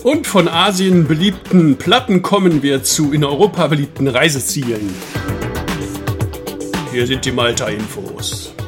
Und von Asien beliebten Platten kommen wir zu in Europa beliebten Reisezielen. Hier sind die Malta-Infos.